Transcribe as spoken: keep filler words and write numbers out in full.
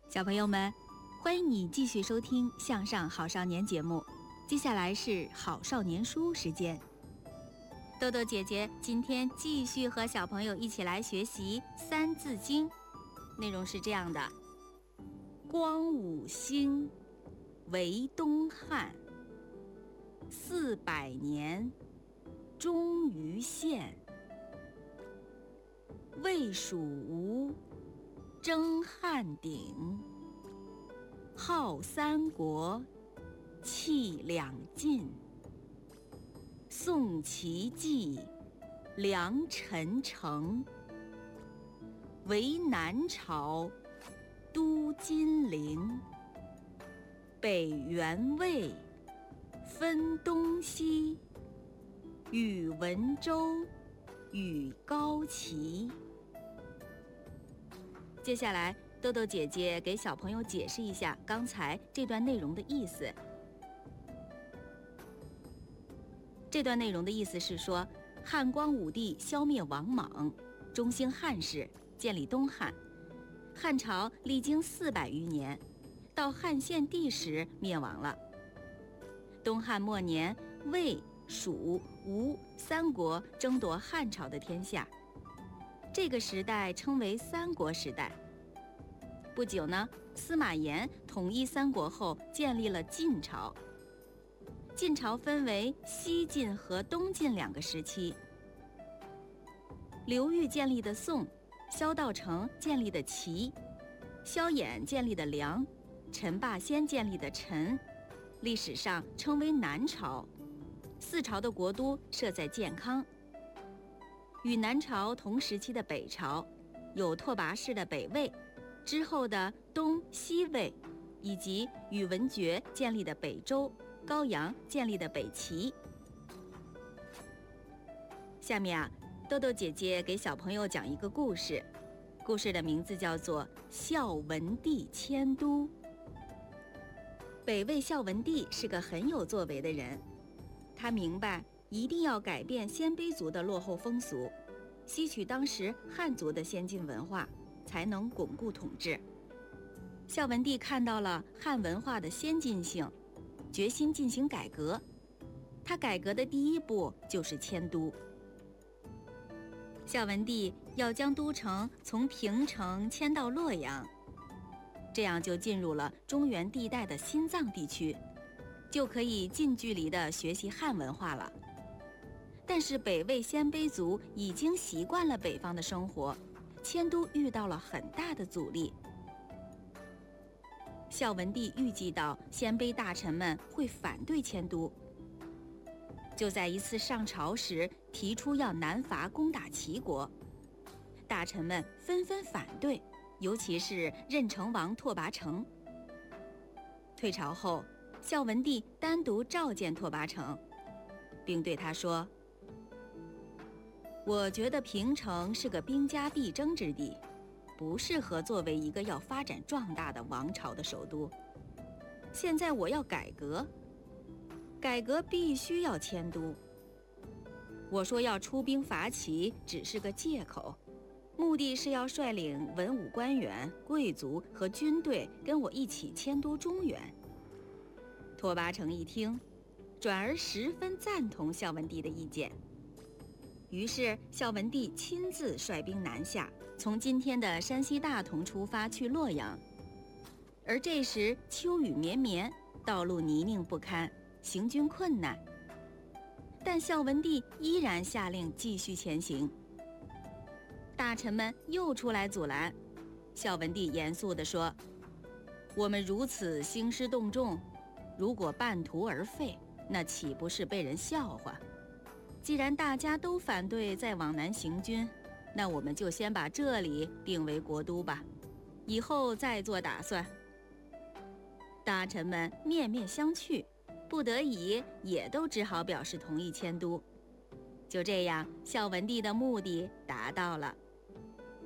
小朋友们，欢迎你继续收听《向上好少年》节目。接下来是好少年书时间。豆豆姐姐今天继续和小朋友一起来学习《三字经》，内容是这样的：光武兴，为东汉，四百年，终于现。魏蜀吴，争汉鼎，号三国，气两晋。宋齐继，梁陈城，为南朝，都金陵。北元魏，分东西，宇文周，与高齐。接下来，豆豆姐姐给小朋友解释一下刚才这段内容的意思。这段内容的意思是说，汉光武帝消灭王莽，中兴汉室，建立东汉。汉朝历经四百余年，到汉献帝时灭亡了。东汉末年，魏、蜀、吴三国争夺汉朝的天下，这个时代称为三国时代。不久呢，司马炎统一三国后，建立了晋朝。晋朝分为西晋和东晋两个时期。刘裕建立的宋，萧道成建立的齐，萧衍建立的梁，陈霸先建立的陈，历史上称为南朝。四朝的国都设在建康。与南朝同时期的北朝，有拓跋氏的北魏，之后的东西魏，以及宇文觉建立的北周，高阳建立的北齐。下面啊，豆豆姐姐给小朋友讲一个故事，故事的名字叫做《孝文帝迁都》。北魏孝文帝是个很有作为的人，他明白一定要改变鲜卑族的落后风俗，吸取当时汉族的先进文化，才能巩固统治。孝文帝看到了汉文化的先进性，决心进行改革。他改革的第一步就是迁都。孝文帝要将都城从平城迁到洛阳，这样就进入了中原地带的心脏地区，就可以近距离地学习汉文化了。但是北魏鲜卑族已经习惯了北方的生活，迁都遇到了很大的阻力。孝文帝预计到鲜卑大臣们会反对迁都，就在一次上朝时提出要南伐攻打齐国，大臣们纷纷反对，尤其是任城王拓跋成。退朝后，孝文帝单独召见拓跋成，并对他说：我觉得平城是个兵家必争之地，不适合作为一个要发展壮大的王朝的首都。现在我要改革，改革必须要迁都。我说要出兵伐齐只是个借口，目的是要率领文武官员、贵族和军队跟我一起迁都中原。拓跋成一听，转而十分赞同孝文帝的意见。于是孝文帝亲自率兵南下，从今天的山西大同出发去洛阳。而这时秋雨绵绵，道路泥泞不堪，行军困难。但孝文帝依然下令继续前行。大臣们又出来阻拦，孝文帝严肃地说：我们如此兴师动众，如果半途而废，那岂不是被人笑话？既然大家都反对再往南行军，那我们就先把这里定为国都吧，以后再做打算。大臣们面面相觑，不得已也都只好表示同意迁都。就这样，孝文帝的目的达到了。